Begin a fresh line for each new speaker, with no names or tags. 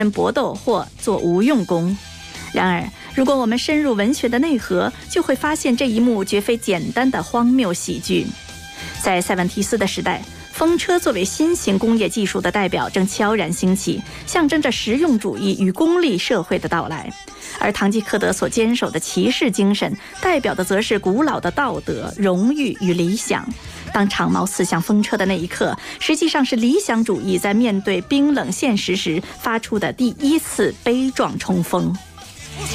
搏斗或做无用功。然而，如果我们深入文学的内核，就会发现这一幕绝非简单的荒谬喜剧。在塞万提斯的时代，风车作为新型工业技术的代表正悄然兴起，象征着实用主义与功利社会的到来。而堂吉诃德所坚守的骑士精神，代表的则是古老的道德、荣誉与理想。当长矛刺向风车的那一刻，实际上是理想主义在面对冰冷现实时发出的第一次悲壮冲锋。